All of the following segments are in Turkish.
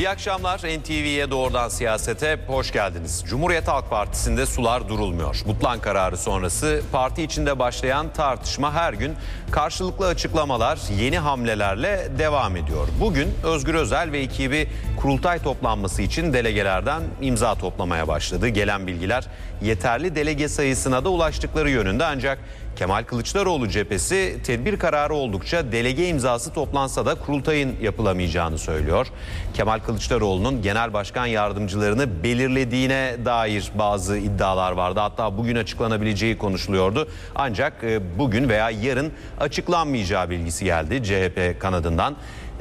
İyi akşamlar. NTV'ye doğrudan siyasete hoş geldiniz. Cumhuriyet Halk Partisi'nde sular durulmuyor. Mutlan kararı sonrası parti içinde başlayan tartışma her gün karşılıklı açıklamalar, yeni hamlelerle devam ediyor. Bugün Özgür Özel ve ekibi kurultay toplanması için delegelerden imza toplamaya başladı. Gelen bilgiler yeterli delege sayısına da ulaştıkları yönünde, ancak Kemal Kılıçdaroğlu cephesi tedbir kararı oldukça delege imzası toplansa da kurultayın yapılamayacağını söylüyor. Kemal Kılıçdaroğlu'nun genel başkan yardımcılarını belirlediğine dair bazı iddialar vardı. Hatta bugün açıklanabileceği konuşuluyordu. Ancak bugün veya yarın açıklanmayacağı bilgisi geldi CHP kanadından.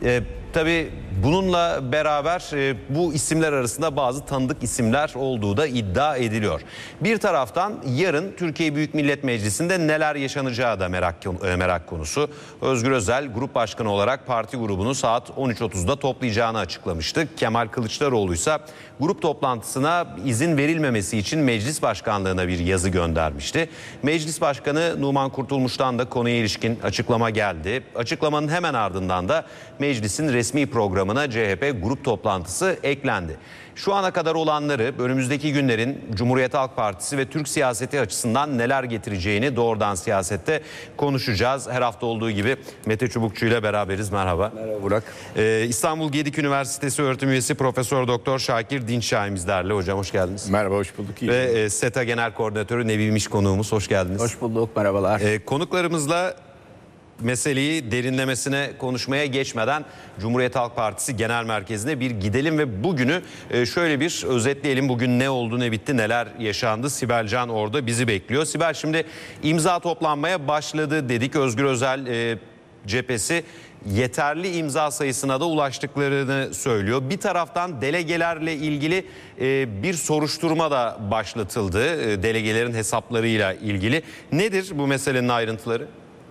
Tabii bununla beraber bu isimler arasında bazı tanıdık isimler olduğu da iddia ediliyor. Bir taraftan yarın Türkiye Büyük Millet Meclisi'nde neler yaşanacağı da merak konusu. Özgür Özel grup başkanı olarak parti grubunu saat 13.30'da toplayacağını açıklamıştı. Kemal Kılıçdaroğlu ise grup toplantısına izin verilmemesi için meclis başkanlığına bir yazı göndermişti. Meclis Başkanı Numan Kurtulmuş'tan da konuya ilişkin açıklama geldi. Açıklamanın hemen ardından da meclisin resmi programına CHP grup toplantısı eklendi. Şu ana kadar olanları, önümüzdeki günlerin Cumhuriyet Halk Partisi ve Türk siyaseti açısından neler getireceğini doğrudan siyasette konuşacağız. Her hafta olduğu gibi Mete Çubukçu ile beraberiz. Merhaba. Merhaba Burak. İstanbul Gedik Üniversitesi öğretim üyesi Profesör Doktor Şakir Dinçay bizlerle. Hocam hoş geldiniz. Merhaba, hoş bulduk. Ve SETA Genel Koordinatörü Nebi Miş konuğumuz. Hoş geldiniz. Hoş bulduk, merhabalar. Konuklarımızla meseleyi derinlemesine konuşmaya geçmeden Cumhuriyet Halk Partisi Genel Merkezi'ne bir gidelim ve bugünü şöyle bir özetleyelim. Bugün ne oldu, ne bitti, neler yaşandı? Sibel Can orada bizi bekliyor. Sibel, şimdi imza toplanmaya başladı dedik. Özgür Özel cephesi yeterli imza sayısına da ulaştıklarını söylüyor. Bir taraftan delegelerle ilgili bir soruşturma da başlatıldı. Delegelerin hesaplarıyla ilgili. Nedir bu meselenin ayrıntıları?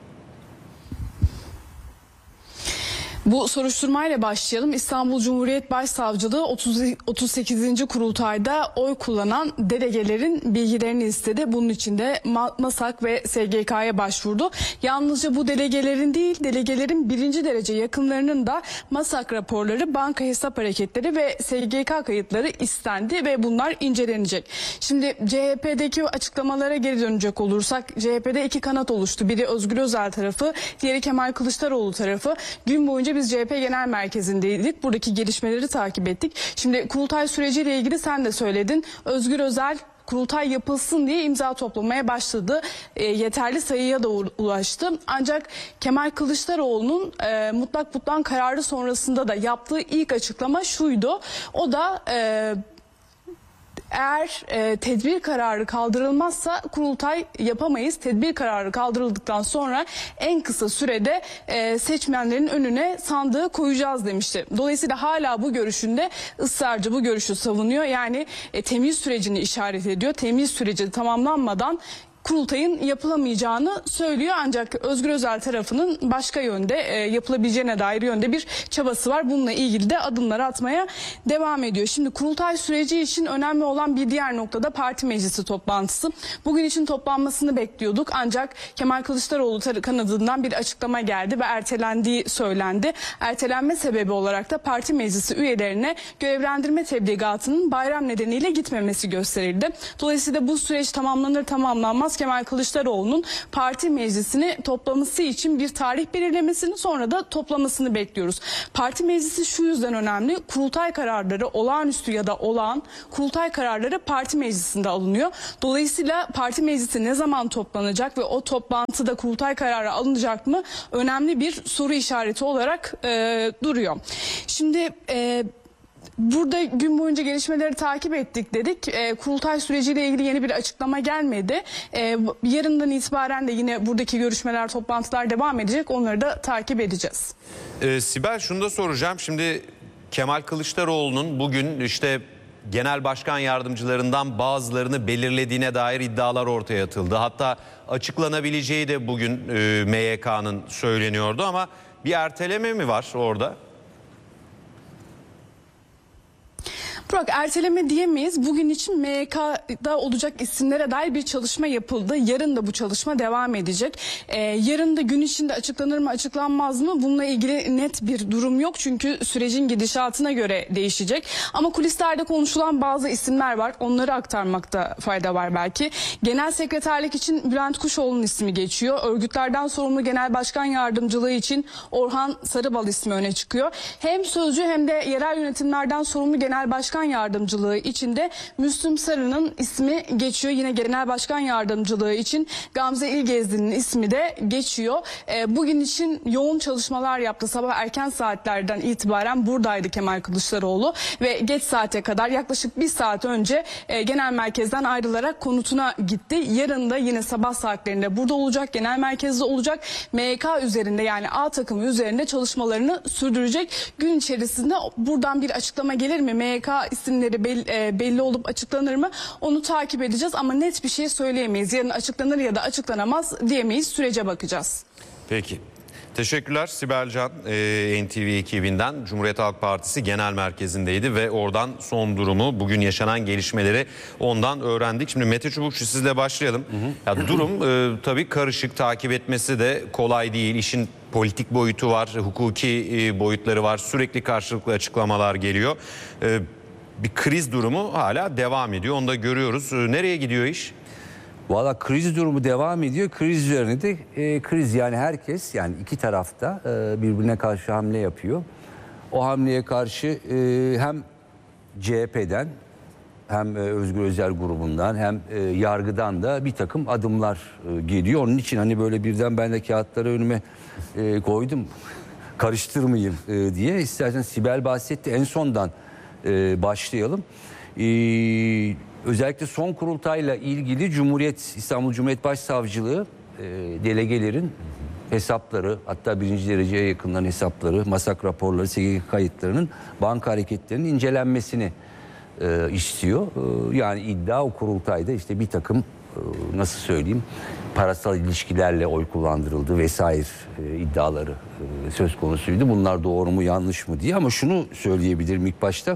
Bu soruşturmayla başlayalım. İstanbul Cumhuriyet Başsavcılığı 38. kurultayda oy kullanan delegelerin bilgilerini istedi. Bunun için de MASAK ve SGK'ya başvurdu. Yalnızca bu delegelerin değil, delegelerin birinci derece yakınlarının da MASAK raporları, banka hesap hareketleri ve SGK kayıtları istendi ve bunlar incelenecek. Şimdi CHP'deki açıklamalara geri dönecek olursak, CHP'de iki kanat oluştu. Biri Özgür Özel tarafı, diğeri Kemal Kılıçdaroğlu tarafı. Gün boyunca biz CHP Genel Merkezi'ndeydik. Buradaki gelişmeleri takip ettik. Şimdi kurultay süreciyle ilgili sen de söyledin. Özgür Özel kurultay yapılsın diye imza toplamaya başladı. Yeterli sayıya da ulaştı. Ancak Kemal Kılıçdaroğlu'nun mutlak mutlan kararı sonrasında da yaptığı ilk açıklama şuydu. O da eğer tedbir kararı kaldırılmazsa kurultay yapamayız. Tedbir kararı kaldırıldıktan sonra en kısa sürede seçmenlerin önüne sandığı koyacağız demişti. Dolayısıyla hala bu görüşünde ısrarcı, bu görüşü savunuyor. Yani temyiz sürecini işaret ediyor. Temyiz süreci tamamlanmadan kurultayın yapılamayacağını söylüyor, ancak Özgür Özel tarafının başka yönde yapılabileceğine dair yönde bir çabası var. Bununla ilgili de adımlar atmaya devam ediyor. Şimdi kurultay süreci için önemli olan bir diğer noktada parti meclisi toplantısı. Bugün için toplanmasını bekliyorduk, ancak Kemal Kılıçdaroğlu kanadından bir açıklama geldi ve ertelendiği söylendi. Ertelenme sebebi olarak da parti meclisi üyelerine görevlendirme tebligatının bayram nedeniyle gitmemesi gösterildi. Dolayısıyla bu süreç tamamlanır tamamlanmaz Kemal Kılıçdaroğlu'nun parti meclisini toplaması için bir tarih belirlemesini, sonra da toplamasını bekliyoruz. Parti meclisi şu yüzden önemli. Kurultay kararları, olağanüstü ya da olağan kurultay kararları parti meclisinde alınıyor. Dolayısıyla parti meclisi ne zaman toplanacak ve o toplantıda kurultay kararı alınacak mı önemli bir soru işareti olarak duruyor. Şimdi burada gün boyunca gelişmeleri takip ettik dedik. Kurultay süreciyle ilgili yeni bir açıklama gelmedi. Yarından itibaren de yine buradaki görüşmeler, toplantılar devam edecek. Onları da takip edeceğiz. Sibel, şunu da soracağım. Şimdi Kemal Kılıçdaroğlu'nun bugün işte genel başkan yardımcılarından bazılarını belirlediğine dair iddialar ortaya atıldı. Hatta açıklanabileceği de bugün MYK'nın söyleniyordu, ama bir erteleme mi var orada? Burak, erteleme diyemeyiz. Bugün için MYK'da olacak isimlere dair bir çalışma yapıldı. Yarın da bu çalışma devam edecek. Yarın da gün içinde açıklanır mı açıklanmaz mı? Bununla ilgili net bir durum yok. Çünkü sürecin gidişatına göre değişecek. Ama kulislerde konuşulan bazı isimler var. Onları aktarmakta fayda var belki. Genel sekreterlik için Bülent Kuşoğlu'nun ismi geçiyor. Örgütlerden sorumlu genel başkan yardımcılığı için Orhan Sarıbal ismi öne çıkıyor. Hem sözcü hem de yerel yönetimlerden sorumlu genel başkan yardımcılığı için de Müslüm Sarı'nın ismi geçiyor. Yine genel başkan yardımcılığı için Gamze İlgezdi'nin ismi de geçiyor. Bugün için yoğun çalışmalar yaptı. Sabah erken saatlerden itibaren buradaydı Kemal Kılıçdaroğlu ve geç saate kadar yaklaşık bir saat önce genel merkezden ayrılarak konutuna gitti. Yarın da yine sabah saatlerinde burada olacak, genel merkezde olacak. MYK üzerinde, yani A takımı üzerinde çalışmalarını sürdürecek. Gün içerisinde buradan bir açıklama gelir mi? MYK isimleri belli olup açıklanır mı? Onu takip edeceğiz ama net bir şey söyleyemeyiz. Yarın açıklanır ya da açıklanamaz diyemeyiz. Sürece bakacağız. Peki. Teşekkürler Sibel Can, NTV ekibinden Cumhuriyet Halk Partisi Genel Merkezi'ndeydi ve oradan son durumu, bugün yaşanan gelişmeleri ondan öğrendik. Şimdi Mete Çubukçu, sizle başlayalım. Ya durum tabii karışık, takip etmesi de kolay değil. İşin politik boyutu var, hukuki boyutları var, sürekli karşılıklı açıklamalar geliyor. Bir kriz durumu hala devam ediyor, onu da görüyoruz. Nereye gidiyor iş? Valla kriz durumu devam ediyor. Kriz üzerine de kriz, yani herkes, yani iki tarafta birbirine karşı hamle yapıyor. O hamleye karşı hem CHP'den hem Özgür Özel grubundan hem yargıdan da bir takım adımlar geliyor. Onun için hani böyle birden ben de kağıtları önüme koydum, karıştırmayayım diye. İstersen Sibel bahsetti, en sondan başlayalım. Özellikle son kurultayla ilgili İstanbul Cumhuriyet Başsavcılığı delegelerin hesapları, hatta birinci dereceye yakınların hesapları, masak raporları, SGK kayıtlarının, banka hareketlerinin incelenmesini istiyor. Yani iddia o kurultayda işte bir takım nasıl söyleyeyim, parasal ilişkilerle oy kullandırıldı vesaire iddiaları söz konusuydu. Bunlar doğru mu yanlış mı diye, ama şunu söyleyebilirim ilk başta.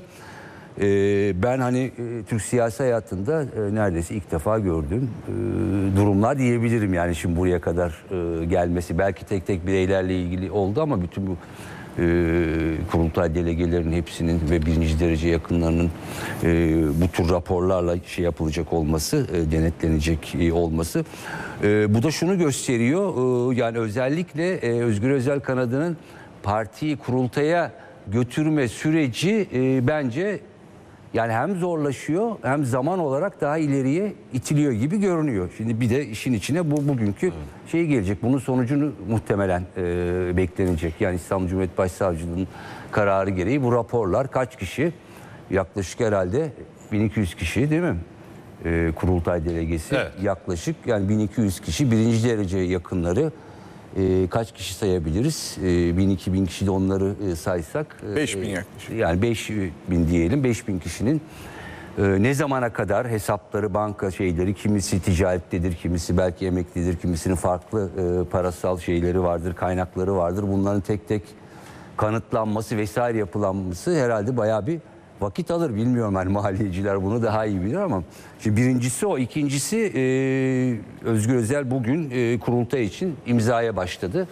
Ben hani Türk siyasi hayatında neredeyse ilk defa gördüğüm durumlar diyebilirim. Yani şimdi buraya kadar gelmesi belki tek tek bireylerle ilgili oldu ama bütün bu kurultay delegelerinin hepsinin ve birinci derece yakınlarının bu tür raporlarla şey yapılacak olması, denetlenecek olması. Bu da şunu gösteriyor, yani özellikle Özgür Özel kanadının partiyi kurultaya götürme süreci bence yani hem zorlaşıyor hem zaman olarak daha ileriye itiliyor gibi görünüyor. Şimdi bir de işin içine bugünkü şey gelecek. Bunun sonucunu muhtemelen beklenecek. Yani İstanbul Cumhuriyet Başsavcılığı'nın kararı gereği bu raporlar kaç kişi? Yaklaşık herhalde 1200 kişi değil mi? Kurultay delegesi, evet. Yaklaşık yani 1200 kişi, birinci derece yakınları. Kaç kişi sayabiliriz? 1000-2000 kişi de onları saysak. 5000 yaklaşık. Yani 5000 diyelim. 5000 kişinin ne zamana kadar hesapları, banka şeyleri, kimisi ticarettedir, kimisi belki emeklidir, kimisinin farklı parasal şeyleri vardır, kaynakları vardır. Bunların tek tek kanıtlanması vesaire yapılanması herhalde bayağı bir vakit alır. Bilmiyorum, hani mahalleciler bunu daha iyi bilir ama şimdi birincisi o. İkincisi Özgür Özel bugün kurultay için imzaya başladı.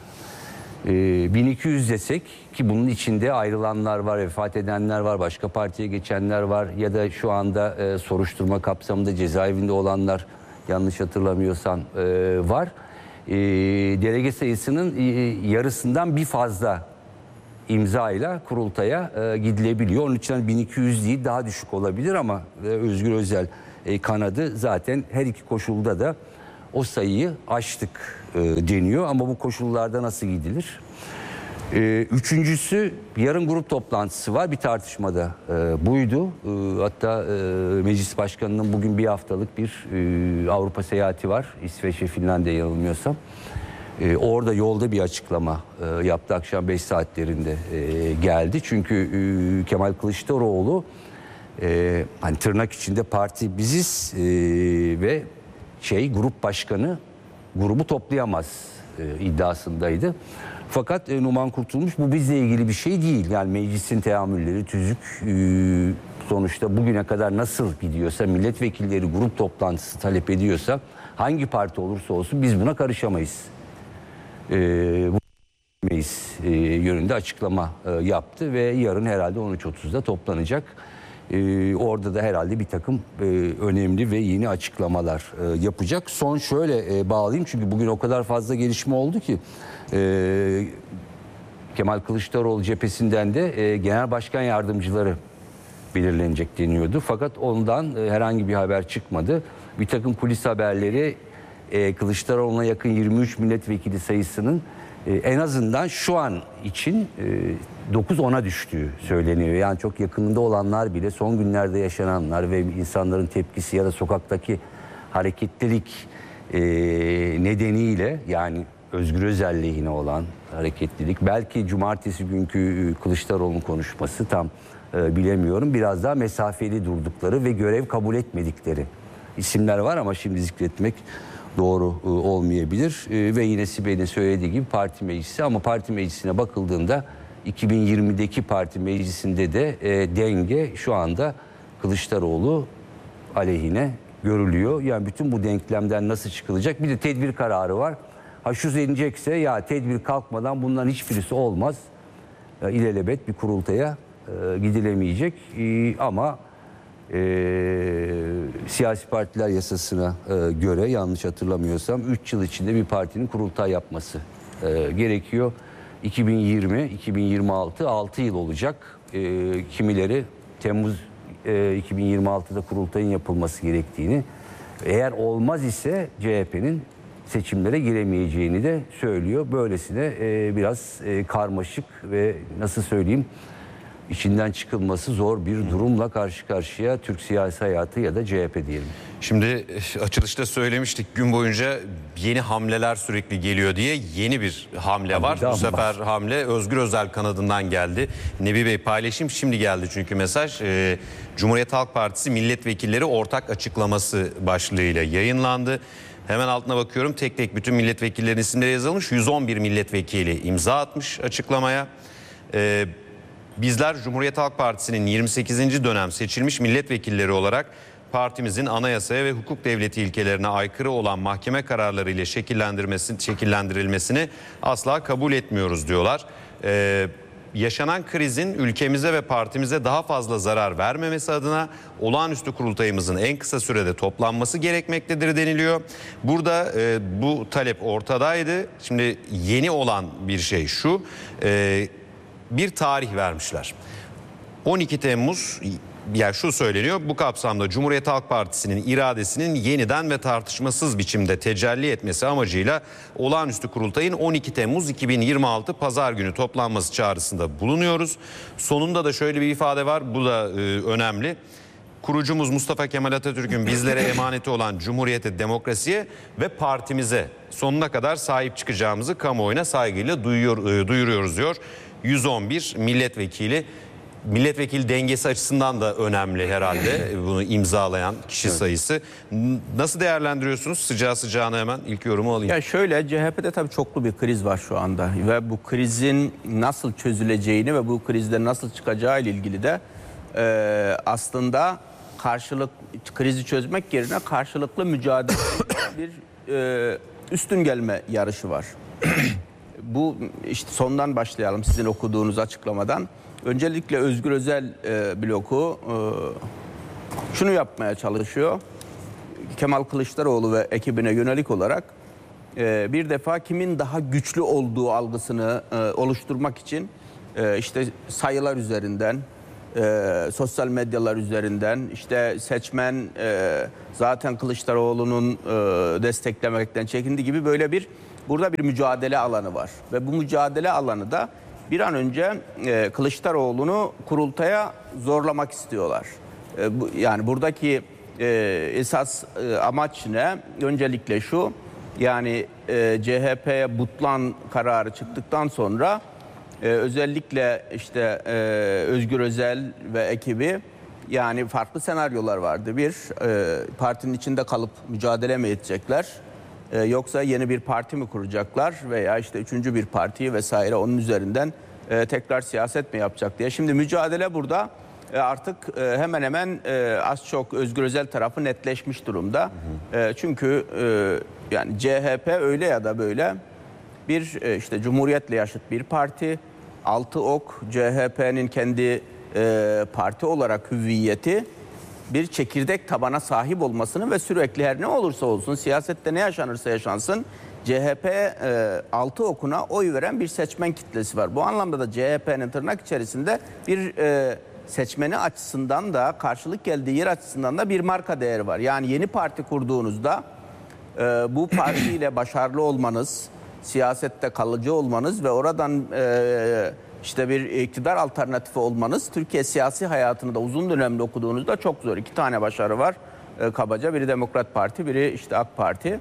1200 desek ki bunun içinde ayrılanlar var, vefat edenler var, başka partiye geçenler var ya da şu anda soruşturma kapsamında cezaevinde olanlar, yanlış hatırlamıyorsam var. Delege sayısının yarısından bir fazla imzayla kurultaya gidilebiliyor. Onun için 1200 değil, daha düşük olabilir ama Özgür Özel kanadı zaten her iki koşulda da o sayıyı aştık deniyor. Ama bu koşullarda nasıl gidilir? Üçüncüsü, yarın grup toplantısı var. Bir tartışmada buydu. Hatta Meclis Başkanı'nın bugün bir haftalık bir Avrupa seyahati var. İsveç ve Finlandiya yanılmıyorsam. Orada yolda bir açıklama yaptı, akşam 5 saatlerinde geldi. Çünkü Kemal Kılıçdaroğlu hani tırnak içinde parti biziz ve grup başkanı grubu toplayamaz iddiasındaydı. Fakat Numan Kurtulmuş bu bizle ilgili bir şey değil. Yani meclisin teamülleri, tüzük sonuçta bugüne kadar nasıl gidiyorsa, milletvekilleri grup toplantısı talep ediyorsa, hangi parti olursa olsun biz buna karışamayız. Yönünde açıklama yaptı ve yarın herhalde 13.30'da toplanacak. Orada da herhalde bir takım önemli ve yeni açıklamalar yapacak. Son şöyle bağlayayım, çünkü bugün o kadar fazla gelişme oldu ki Kemal Kılıçdaroğlu cephesinden de genel başkan yardımcıları belirlenecek deniyordu. Fakat ondan herhangi bir haber çıkmadı. Bir takım kulis haberleri Kılıçdaroğlu'na yakın 23 milletvekili sayısının en azından şu an için 9-10'a düştüğü söyleniyor. Yani çok yakınında olanlar bile, son günlerde yaşananlar ve insanların tepkisi ya da sokaktaki hareketlilik nedeniyle, yani Özgür Özel lehine olan hareketlilik, belki cumartesi günkü Kılıçdaroğlu'nun konuşması, tam bilemiyorum, biraz daha mesafeli durdukları ve görev kabul etmedikleri isimler var ama şimdi zikretmek doğru olmayabilir. Ve yine Sibel'in söylediği gibi parti meclisi, ama parti meclisine bakıldığında 2020'deki parti meclisinde de denge şu anda Kılıçdaroğlu aleyhine görülüyor. Yani bütün bu denklemden nasıl çıkılacak? Bir de tedbir kararı var. Ha şu denecekse, ya tedbir kalkmadan bunların hiçbirisi olmaz. İlelebet bir kurultaya gidilemeyecek. Ama siyasi partiler yasasına göre, yanlış hatırlamıyorsam 3 yıl içinde bir partinin kurultay yapması gerekiyor. 2020-2026 6 yıl olacak. Kimileri Temmuz 2026'da kurultayın yapılması gerektiğini, eğer olmaz ise CHP'nin seçimlere giremeyeceğini de söylüyor. Böylesine biraz karmaşık ve nasıl söyleyeyim, içinden çıkılması zor bir durumla karşı karşıya Türk siyasi hayatı ya da CHP diyelim. Şimdi açılışta söylemiştik, gün boyunca yeni hamleler sürekli geliyor diye. Yeni bir hamle var. Bu sefer hamle Özgür Özel kanadından geldi. Nebi Bey, paylaşayım şimdi geldi çünkü mesaj. Cumhuriyet Halk Partisi milletvekilleri ortak açıklaması başlığıyla yayınlandı. Hemen altına bakıyorum, tek tek bütün milletvekillerinin isimleri yazılmış. 111 milletvekili imza atmış açıklamaya. Bizler Cumhuriyet Halk Partisi'nin 28. dönem seçilmiş milletvekilleri olarak partimizin anayasaya ve hukuk devleti ilkelerine aykırı olan mahkeme kararlarıyla şekillendirilmesini asla kabul etmiyoruz diyorlar. Yaşanan krizin ülkemize ve partimize daha fazla zarar vermemesi adına olağanüstü kurultayımızın en kısa sürede toplanması gerekmektedir deniliyor. Burada bu talep ortadaydı. Şimdi yeni olan bir şey şu, bir tarih vermişler. 12 Temmuz, yani şu söyleniyor, bu kapsamda Cumhuriyet Halk Partisi'nin iradesinin yeniden ve tartışmasız biçimde tecelli etmesi amacıyla olağanüstü kurultayın 12 Temmuz 2026 Pazar günü toplanması çağrısında bulunuyoruz. Sonunda da şöyle bir ifade var, bu da önemli. Kurucumuz Mustafa Kemal Atatürk'ün bizlere emaneti olan Cumhuriyete, demokrasiye ve partimize sonuna kadar sahip çıkacağımızı kamuoyuna saygıyla duyuruyoruz diyor. 111 milletvekili dengesi açısından da önemli herhalde bunu imzalayan kişi sayısı. Nasıl değerlendiriyorsunuz? Sıcağı sıcağına hemen ilk yorumu alayım. Ya şöyle, CHP'de tabii çoklu bir kriz var şu anda ve bu krizin nasıl çözüleceğini ve bu krizden nasıl çıkacağı ile ilgili de aslında krizi çözmek yerine karşılıklı mücadele bir üstün gelme yarışı var. Bu işte sondan başlayalım, sizin okuduğunuz açıklamadan. Öncelikle Özgür Özel bloku şunu yapmaya çalışıyor. Kemal Kılıçdaroğlu ve ekibine yönelik olarak bir defa kimin daha güçlü olduğu algısını oluşturmak için işte sayılar üzerinden, sosyal medyalar üzerinden, işte seçmen zaten Kılıçdaroğlu'nun desteklemekten çekindi gibi böyle burada bir mücadele alanı var. Ve bu mücadele alanı da bir an önce Kılıçdaroğlu'nu kurultaya zorlamak istiyorlar. Yani buradaki esas amaç ne? Öncelikle şu, yani CHP'ye butlan kararı çıktıktan sonra özellikle işte Özgür Özel ve ekibi, yani farklı senaryolar vardı. Bir, partinin içinde kalıp mücadele mi edecekler? Yoksa yeni bir parti mi kuracaklar veya işte üçüncü bir partiyi vesaire onun üzerinden tekrar siyaset mi yapacak diye. Şimdi mücadele burada artık hemen hemen az çok Özgür Özel tarafı netleşmiş durumda. Çünkü yani CHP öyle ya da böyle bir işte Cumhuriyet'le yaşıt bir parti. Altı ok CHP'nin kendi parti olarak hüviyeti bir çekirdek tabana sahip olmasını ve sürekli her ne olursa olsun siyasette ne yaşanırsa yaşansın CHP altı okuna oy veren bir seçmen kitlesi var. Bu anlamda da CHP'nin tırnak içerisinde bir seçmeni açısından da karşılık geldiği yer açısından da bir marka değeri var. Yani yeni parti kurduğunuzda bu partiyle başarılı olmanız, siyasette kalıcı olmanız ve oradan işte bir iktidar alternatifi olmanız Türkiye siyasi hayatını da uzun dönemde okuduğunuzda çok zor. İki tane başarı var kabaca. Biri Demokrat Parti, biri işte AK Parti.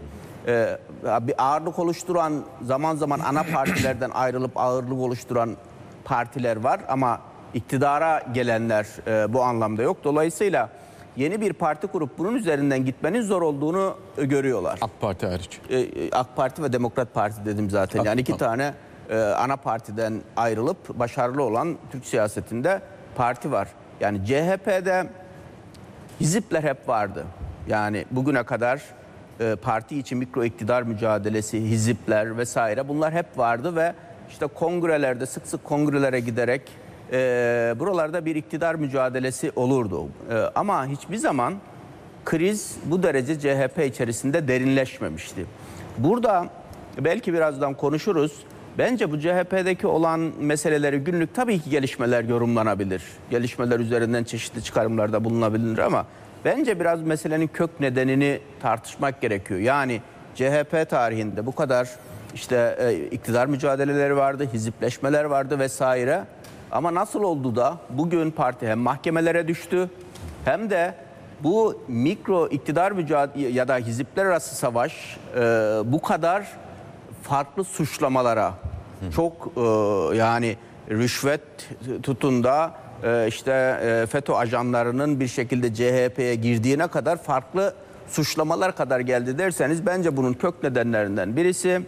Bir ağırlık oluşturan, zaman zaman ana partilerden ayrılıp ağırlık oluşturan partiler var ama iktidara gelenler bu anlamda yok. Dolayısıyla yeni bir parti kurup bunun üzerinden gitmenin zor olduğunu görüyorlar. AK Parti hariç. AK Parti ve Demokrat Parti dedim zaten. Yani iki tane ana partiden ayrılıp başarılı olan Türk siyasetinde parti var. Yani CHP'de hizipler hep vardı. Yani bugüne kadar parti için mikro iktidar mücadelesi, hizipler vesaire bunlar hep vardı ve işte kongrelerde sık sık kongrelere giderek buralarda bir iktidar mücadelesi olurdu. Ama hiçbir zaman kriz bu derece CHP içerisinde derinleşmemişti. Burada belki birazdan konuşuruz. Bence bu CHP'deki olan meseleleri günlük tabii ki gelişmeler yorumlanabilir. Gelişmeler üzerinden çeşitli çıkarımlarda bulunabilir ama bence biraz meselenin kök nedenini tartışmak gerekiyor. Yani CHP tarihinde bu kadar işte iktidar mücadeleleri vardı, hizipleşmeler vardı vesaire. Ama nasıl oldu da bugün parti hem mahkemelere düştü hem de bu mikro iktidar mücadele ya da hizipler arası savaş bu kadar farklı suçlamalara çok yani rüşvet tutun da işte FETÖ ajanlarının bir şekilde CHP'ye girdiğine kadar farklı suçlamalar kadar geldi derseniz bence bunun kök nedenlerinden birisi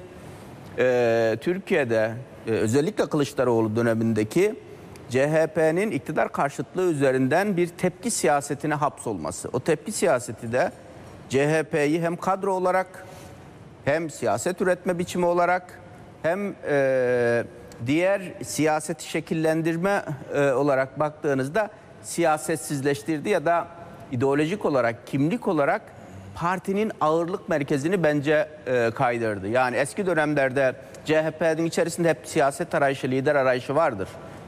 Türkiye'de özellikle Kılıçdaroğlu dönemindeki CHP'nin iktidar karşıtlığı üzerinden bir tepki siyasetine hapsolması. O tepki siyaseti de CHP'yi hem kadro olarak hem siyaset üretme biçimi olarak hem diğer siyaseti şekillendirme olarak baktığınızda siyasetsizleştirdi ya da ideolojik olarak, kimlik olarak partinin ağırlık merkezini bence kaydırdı. Yani eski dönemlerde CHP'nin içerisinde hep siyaset arayışı, lider arayışı vardır.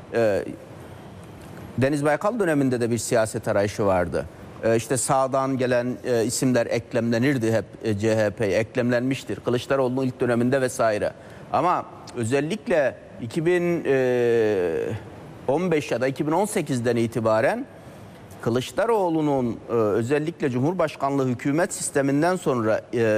Deniz Baykal döneminde de bir siyaset arayışı vardı. İşte sağdan gelen isimler eklemlenirdi hep CHP'ye, eklemlenmiştir. Kılıçdaroğlu'nun ilk döneminde vesaire. Ama özellikle 2015 ya da 2018'den itibaren Kılıçdaroğlu'nun özellikle Cumhurbaşkanlığı hükümet sisteminden sonra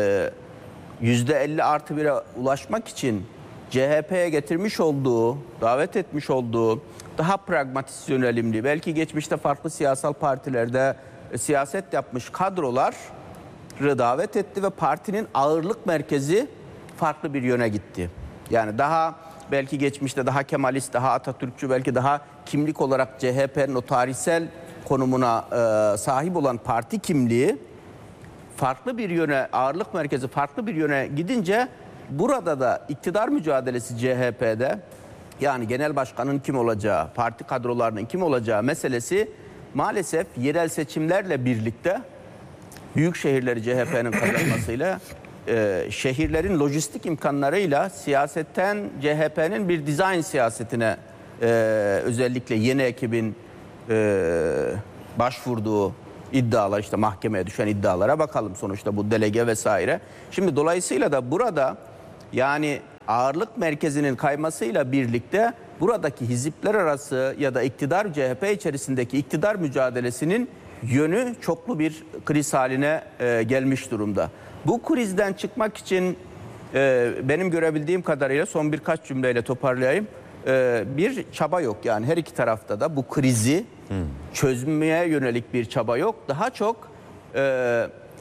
%50+1'e ulaşmak için CHP'ye getirmiş olduğu, davet etmiş olduğu daha pragmatist yönelimli, belki geçmişte farklı siyasal partilerde siyaset yapmış kadroları davet etti ve partinin ağırlık merkezi farklı bir yöne gitti. Yani daha belki geçmişte daha Kemalist, daha Atatürkçü, belki daha kimlik olarak CHP'nin o tarihsel konumuna sahip olan parti kimliği farklı bir yöne, ağırlık merkezi farklı bir yöne gidince burada da iktidar mücadelesi CHP'de yani genel başkanın kim olacağı, parti kadrolarının kim olacağı meselesi maalesef yerel seçimlerle birlikte büyük şehirleri CHP'nin kazanmasıyla şehirlerin lojistik imkanlarıyla siyasetten CHP'nin bir dizayn siyasetine özellikle yeni ekibin başvurduğu iddialar, işte mahkemeye düşen iddialara bakalım, sonuçta bu delege vesaire. Şimdi dolayısıyla da burada yani ağırlık merkezinin kaymasıyla birlikte buradaki hizipler arası ya da iktidar CHP içerisindeki iktidar mücadelesinin yönü çoklu bir kriz haline gelmiş durumda. Bu krizden çıkmak için benim görebildiğim kadarıyla son birkaç cümleyle toparlayayım. Bir çaba yok, yani her iki tarafta da bu krizi çözmeye yönelik bir çaba yok. Daha çok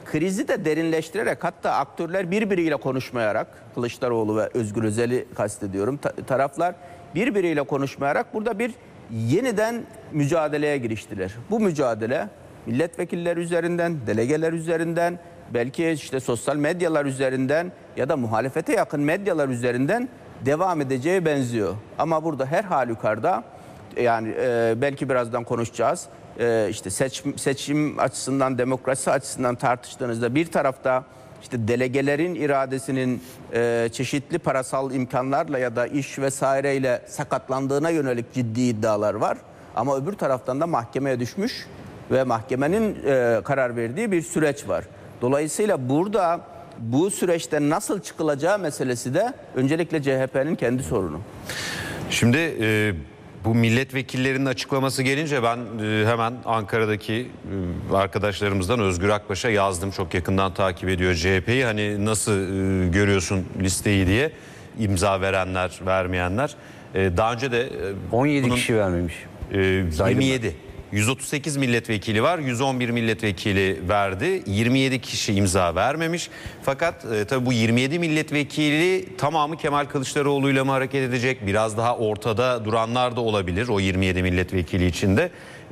krizi de derinleştirerek, hatta aktörler birbiriyle konuşmayarak, Kılıçdaroğlu ve Özgür Özel'i kastediyorum, taraflar birbiriyle konuşmayarak burada bir yeniden mücadeleye giriştiler. Bu mücadele milletvekilleri üzerinden, delegeler üzerinden, belki işte sosyal medyalar üzerinden ya da muhalefete yakın medyalar üzerinden devam edeceğe benziyor. Ama burada her halükarda, yani belki birazdan konuşacağız, işte seçim açısından, demokrasi açısından tartıştığınızda bir tarafta işte delegelerin iradesinin çeşitli parasal imkanlarla ya da iş vesaireyle sakatlandığına yönelik ciddi iddialar var. Ama öbür taraftan da mahkemeye düşmüş ve mahkemenin karar verdiği bir süreç var. Dolayısıyla burada bu süreçten nasıl çıkılacağı meselesi de öncelikle CHP'nin kendi sorunu. Şimdi bu milletvekillerinin açıklaması gelince ben hemen Ankara'daki arkadaşlarımızdan Özgür Akbaş'a yazdım. Çok yakından takip ediyor CHP'yi. Hani nasıl görüyorsun listeyi diye, imza verenler, daha önce de 17 kişi vermemiş. 27. 138 milletvekili var. 111 milletvekili verdi. 27 kişi imza vermemiş. Fakat tabii bu 27 milletvekili tamamı Kemal Kılıçdaroğlu ile mi hareket edecek? Biraz daha ortada duranlar da olabilir o 27 milletvekili içinde.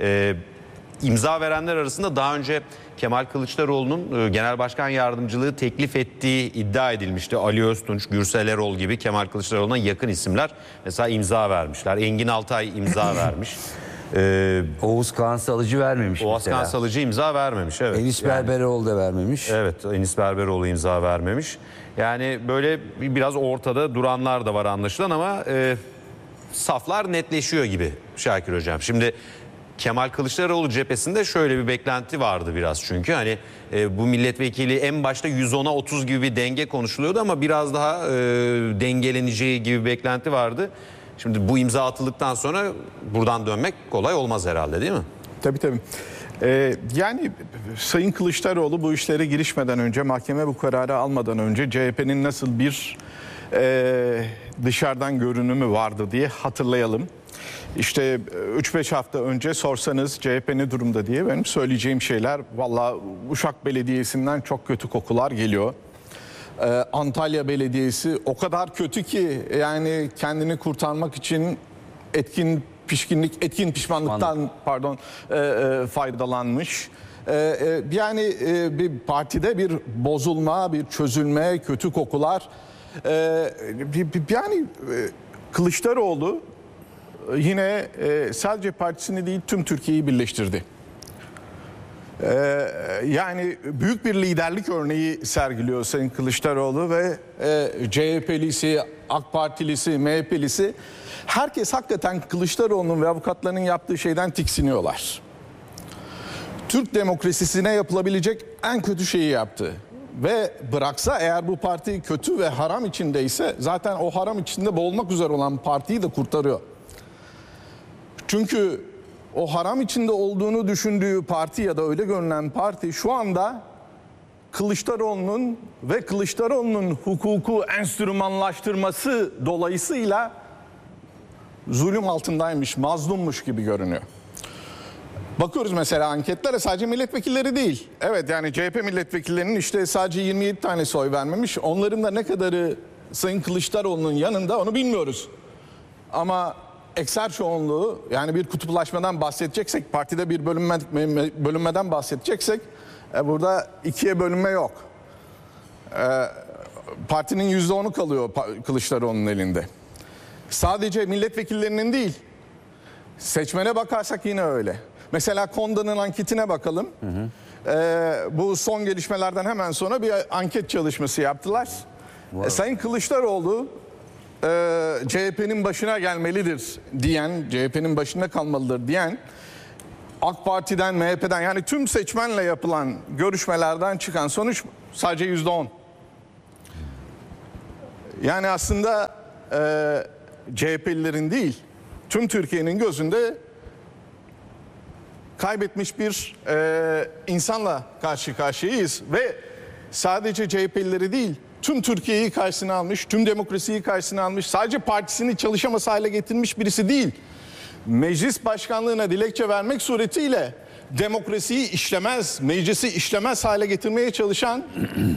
İmza verenler arasında daha önce Kemal Kılıçdaroğlu'nun genel başkan yardımcılığı teklif ettiği iddia edilmişti. Ali Öztunç, Gürsel Erol gibi Kemal Kılıçdaroğlu'na yakın isimler mesela imza vermişler. Engin Altay imza vermiş. Oğuz Kağan Salıcı vermemiş Oğuz mesela. Kağan Salıcı imza vermemiş. Evet. Enis Berberoğlu da vermemiş. Evet, Enis Berberoğlu imza vermemiş. Yani böyle biraz ortada duranlar da var anlaşılan ama saflar netleşiyor gibi Şakir Hocam. Şimdi Kemal Kılıçdaroğlu cephesinde şöyle bir beklenti vardı biraz, çünkü hani bu milletvekili en başta 110'a 30 gibi bir denge konuşuluyordu ama biraz daha dengeleneceği gibi bir beklenti vardı. Şimdi bu imza atıldıktan sonra buradan dönmek kolay olmaz herhalde, değil mi? Tabii. Yani Sayın Kılıçdaroğlu bu işlere girişmeden önce, mahkeme bu kararı almadan önce CHP'nin nasıl bir dışarıdan görünümü vardı diye hatırlayalım. İşte 3-5 hafta önce sorsanız CHP ne durumda diye benim söyleyeceğim şeyler, vallahi Uşak Belediyesi'nden çok kötü kokular geliyor. Antalya Belediyesi o kadar kötü ki yani kendini kurtarmak için etkin pişmanlıktan faydalanmış. Yani bir partide bir bozulma, bir çözülme, kötü kokular. Yani Kılıçdaroğlu yine sadece partisini değil tüm Türkiye'yi birleştirdi. Yani büyük bir liderlik örneği sergiliyor Sayın Kılıçdaroğlu ve CHP'lisi, AK Partilisi, MHP'lisi herkes hakikaten Kılıçdaroğlu'nun ve avukatlarının yaptığı şeyden tiksiniyorlar. Türk demokrasisine yapılabilecek en kötü şeyi yaptı. Ve bıraksa eğer bu parti kötü ve haram içindeyse zaten o haram içinde boğulmak üzere olan partiyi de kurtarıyor. Çünkü o haram içinde olduğunu düşündüğü parti ya da öyle görünen parti şu anda Kılıçdaroğlu'nun ve Kılıçdaroğlu'nun hukuku enstrümanlaştırması dolayısıyla zulüm altındaymış, mazlummuş gibi görünüyor. Bakıyoruz mesela anketlere, sadece milletvekilleri değil. Evet, yani CHP milletvekillerinin işte sadece 27 tanesi oy vermemiş. Onların da ne kadarı Sayın Kılıçdaroğlu'nun yanında onu bilmiyoruz. Ama ekser çoğunluğu, yani bir kutuplaşmadan bahsedeceksek, partide bir bölünmeden bahsedeceksek burada ikiye bölünme yok. Partinin %10'u kalıyor Kılıçdaroğlu'nun elinde. Sadece milletvekillerinin değil, seçmene bakarsak yine öyle. Mesela KONDA'nın anketine bakalım. Bu son gelişmelerden hemen sonra bir anket çalışması yaptılar. Sayın Kılıçdaroğlu CHP'nin başına gelmelidir diyen, CHP'nin başında kalmalıdır diyen, AK Parti'den, MHP'den, yani tüm seçmenle yapılan görüşmelerden çıkan sonuç sadece %10. Yani aslında CHP'lilerin değil, tüm Türkiye'nin gözünde kaybetmiş bir insanla karşı karşıyayız. Ve sadece CHP'lileri değil, tüm Türkiye'yi karşısına almış, tüm demokrasiyi karşısına almış, sadece partisini çalışamaz hale getirmiş birisi değil. Meclis başkanlığına dilekçe vermek suretiyle demokrasiyi işlemez, meclisi işlemez hale getirmeye çalışan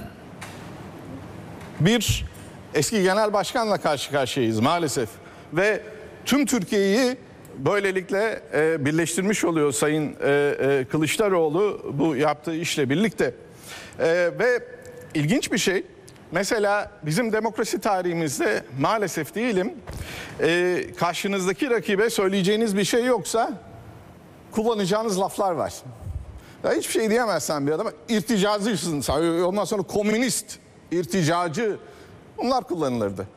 bir eski genel başkanla karşı karşıyayız maalesef. Ve tüm Türkiye'yi böylelikle birleştirmiş oluyor Sayın Kılıçdaroğlu bu yaptığı işle birlikte. Ve ilginç bir şey, mesela bizim demokrasi tarihimizde maalesef değilim, karşınızdaki rakibe söyleyeceğiniz bir şey yoksa kullanacağınız laflar var. Ya hiçbir şey diyemezsen bir adama irticacısın, ondan sonra komünist, irticacı, bunlar kullanılırdı.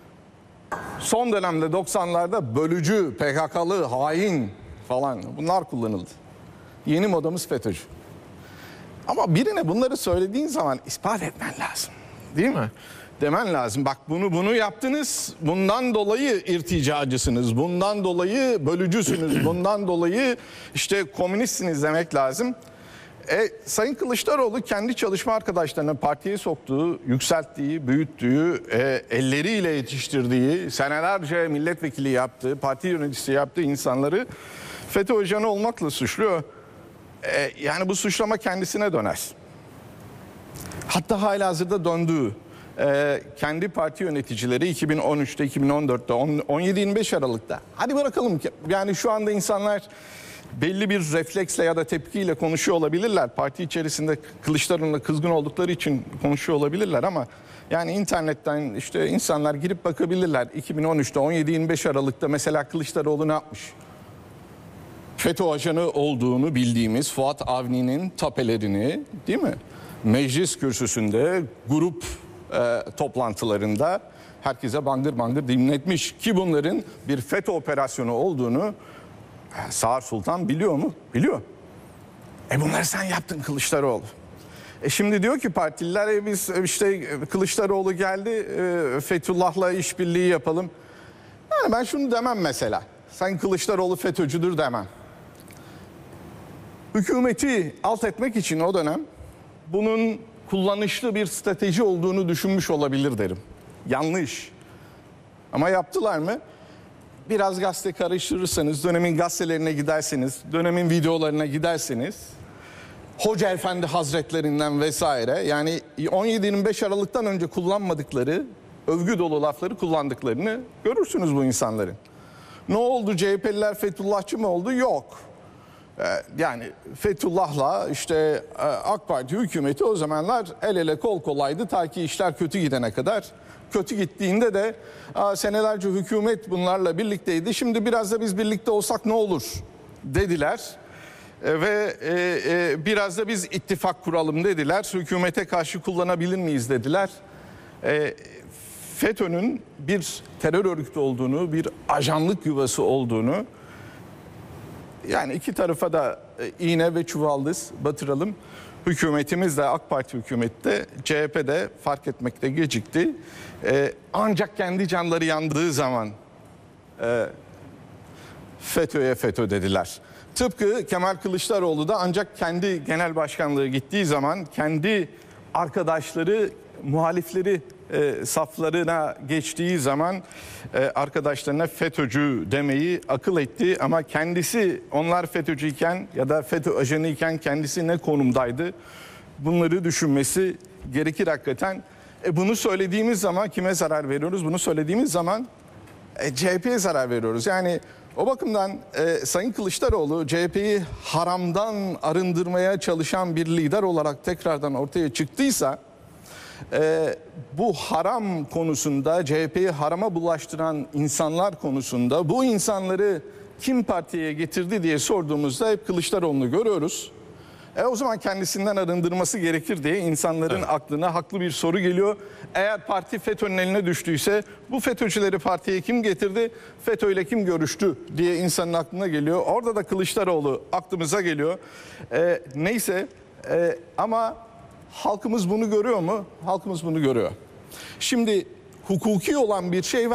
Son dönemde 90'larda bölücü, PKK'lı, hain falan bunlar kullanıldı. Yeni modamız FETÖ'cü. Ama birine bunları söylediğin zaman ispat etmen lazım. Değil mi? Demen lazım. Bak bunu yaptınız. Bundan dolayı irticacısınız. Bundan dolayı bölücüsünüz. Bundan dolayı işte komünistsiniz demek lazım. Sayın Kılıçdaroğlu kendi çalışma arkadaşlarına partiye soktuğu, yükselttiği, büyüttüğü, elleriyle yetiştirdiği, senelerce milletvekili yaptığı, parti yöneticisi yaptığı insanları FETÖ ajanı olmakla suçluyor. Yani bu suçlama kendisine döner. Hatta halihazırda döndüğü kendi parti yöneticileri 2013'te, 2014'te, 17-25 Aralık'ta. Hadi bırakalım ki yani şu anda insanlar belli bir refleksle ya da tepkiyle konuşuyor olabilirler. Parti içerisinde Kılıçdaroğlu'na kızgın oldukları için konuşuyor olabilirler ama yani internetten işte insanlar girip bakabilirler. 2013'te 17-25 Aralık'ta mesela Kılıçdaroğlu ne yapmış? FETÖ ajanı olduğunu bildiğimiz Fuat Avni'nin tapelerini, değil mi? Meclis kürsüsünde, grup toplantılarında herkese bangır bangır dinletmiş ki bunların bir FETÖ operasyonu olduğunu Sağır Sultan biliyor mu? Biliyor. Bunları sen yaptın Kılıçdaroğlu. Şimdi diyor ki partililer biz işte Kılıçdaroğlu geldi Fethullah'la işbirliği yapalım. Yani ben şunu demem mesela. Sen Kılıçdaroğlu FETÖ'cüdür demem. Hükümeti alt etmek için o dönem bunun kullanışlı bir strateji olduğunu düşünmüş olabilir derim. Yanlış. Ama yaptılar mı? Biraz gazete karıştırırsanız, dönemin gazetelerine giderseniz, dönemin videolarına giderseniz, Hoca Efendi Hazretlerinden vesaire yani 17-25 Aralık'tan önce kullanmadıkları övgü dolu lafları kullandıklarını görürsünüz bu insanların. Ne oldu? CHP'liler Fethullahçı mı oldu? Yok. Yani Fethullah'la işte AK Parti hükümeti o zamanlar el ele kol kolaydı ta ki işler kötü gidene kadar. Kötü gittiğinde de senelerce hükümet bunlarla birlikteydi. Şimdi biraz da biz birlikte olsak ne olur dediler. Ve biraz da biz ittifak kuralım dediler. Hükümete karşı kullanabilir miyiz dediler. FETÖ'nün bir terör örgütü olduğunu, bir ajanlık yuvası olduğunu, yani iki tarafa da iğne ve çuvaldız batıralım. Hükümetimiz de AK Parti hükümeti de CHP de fark etmekte gecikti. Ancak kendi canları yandığı zaman FETÖ'ye FETÖ dediler. Tıpkı Kemal Kılıçdaroğlu da ancak kendi genel başkanlığı gittiği zaman kendi arkadaşları, muhalifleri saflarına geçtiği zaman arkadaşlarına FETÖ'cü demeyi akıl etti. Ama kendisi onlar FETÖ'cüyken ya da FETÖ ajanıyken kendisi ne konumdaydı? Bunları düşünmesi gerekir hakikaten. Bunu söylediğimiz zaman kime zarar veriyoruz? Bunu söylediğimiz zaman CHP'ye zarar veriyoruz. Yani o bakımdan Sayın Kılıçdaroğlu CHP'yi haramdan arındırmaya çalışan bir lider olarak tekrardan ortaya çıktıysa bu haram konusunda, CHP'yi harama bulaştıran insanlar konusunda bu insanları kim partiye getirdi diye sorduğumuzda hep Kılıçdaroğlu'nu görüyoruz. O zaman kendisinden arındırması gerekir diye insanların aklına haklı bir soru geliyor. Eğer parti FETÖ'nün eline düştüyse bu FETÖ'cüleri partiye kim getirdi, FETÖ ile kim görüştü diye insanın aklına geliyor. Orada da Kılıçdaroğlu aklımıza geliyor. Neyse ama halkımız bunu görüyor mu? Halkımız bunu görüyor. Şimdi hukuki olan bir şey var.